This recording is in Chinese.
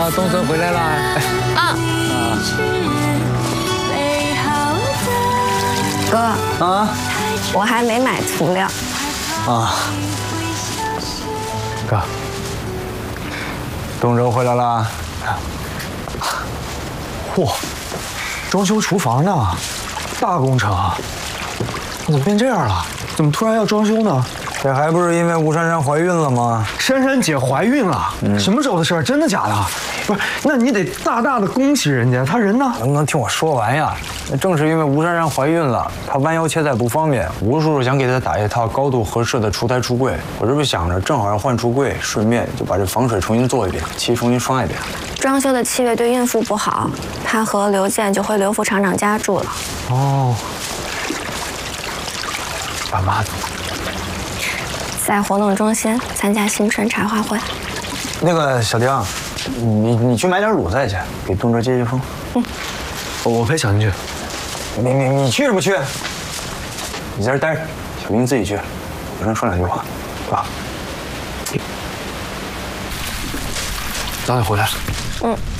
啊，东森回来啦！ 哥啊我还没买涂料。 啊，哥，东哲回来啦！嚯，装修厨房呢，大工程啊！怎么变这样了？怎么突然要装修呢？这还不是因为吴珊珊怀孕了吗？ 珊珊姐怀孕了，什么时候的事儿？真的假的？不是，那你得大大的恭喜人家，她人呢？ 能不能听我说完呀？那正是因为吴珊珊怀孕了，她弯腰切菜不方便，吴叔叔想给她打一套高度合适的厨台橱柜。我这不想着正好要换橱柜，顺便就把这防水重新做一遍，漆重新刷一遍。 装修的7月对孕妇不好，她和刘健就回刘副厂长家住了。 哦，爸妈怎么？ 在活动中心参加新春茶话会。 那个小丁，你去买点卤菜去，给东哲接接风。 我陪小宁去。 你去什么去？你在这待着，小丁自己去。我跟他说2句话，是吧？ 早点回来。 嗯。